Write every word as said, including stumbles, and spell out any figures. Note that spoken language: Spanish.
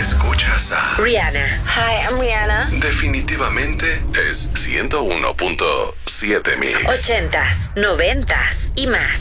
Escuchas a Rihanna. Hi, I'm Rihanna. Definitivamente es ciento uno punto siete Mix. Ochentas, noventas y más.